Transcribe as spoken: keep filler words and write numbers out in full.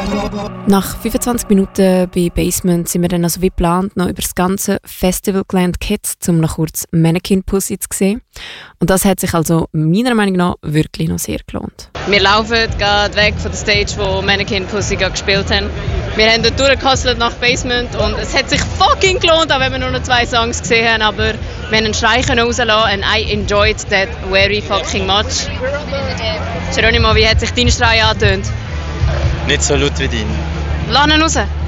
Nach fünfundzwanzig Minuten bei Basement sind wir dann also wie geplant noch über das ganze Festivalgelände gehetzt, um noch kurz Mannequin Pussy zu sehen. Und das hat sich also meiner Meinung nach wirklich noch sehr gelohnt. Wir laufen gerade weg von der Stage, wo Mannequin Pussy gespielt haben. Wir haben dort durchgehustelt nach Basement und es hat sich fucking gelohnt, auch wenn wir nur noch zwei Songs gesehen haben, aber wir haben einen Schrei rauslassen and I enjoyed that very fucking much. Geronimo, wie hat sich dein Schrei angetönt? Nicht so laut wie dein. Lass ihn raus!